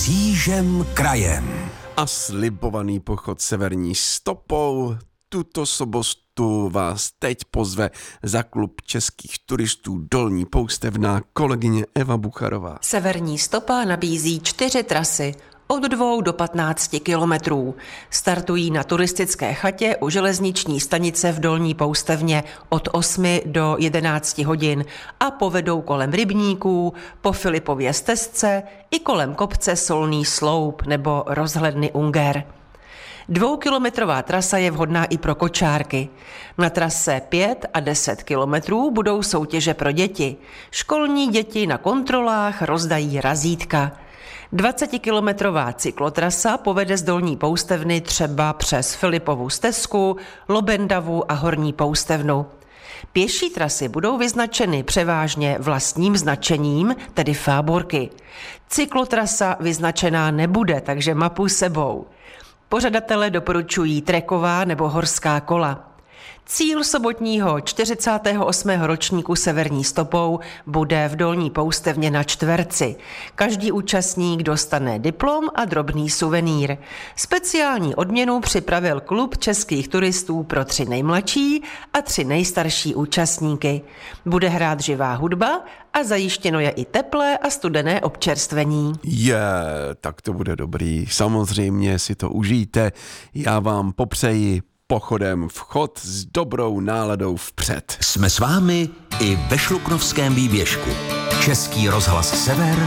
Křížem krajem. A slibovaný pochod severní stopou tuto sobotu vás teď pozve za klub českých turistů Dolní Poustevná kolegyně Eva Bucharová. Severní stopa nabízí 4 trasy od 2 do 15 kilometrů. Startují na turistické chatě u železniční stanice v Dolní Poustevně od 8 do 11 hodin a povedou kolem rybníků, po Filipově stezce i kolem kopce Solný sloup nebo rozhledny Unger. 2kilometrová trasa je vhodná i pro kočárky. Na trase 5 a 10 kilometrů budou soutěže pro děti. Školní děti na kontrolách rozdají razítka. 20kilometrová cyklotrasa povede z Dolní Poustevny třeba přes Filipovu stezku, Lobendavu a Horní Poustevnu. Pěší trasy budou vyznačeny převážně vlastním značením, tedy fáborky. Cyklotrasa vyznačená nebude, takže mapu sebou. Pořadatelé doporučují treková nebo horská kola. Cíl sobotního 48. ročníku severní stopou bude v Dolní Poustevně na čtverci. Každý účastník dostane diplom a drobný suvenýr. Speciální odměnu připravil klub českých turistů pro 3 nejmladší a 3 nejstarší účastníky. Bude hrát živá hudba a zajištěno je i teplé a studené občerstvení. Tak to bude dobrý. Samozřejmě si to užijte. Já vám popřeji pochodem vchod s dobrou náladou vpřed. Jsme s vámi i ve Šluknovském výběžku. Český rozhlas Sever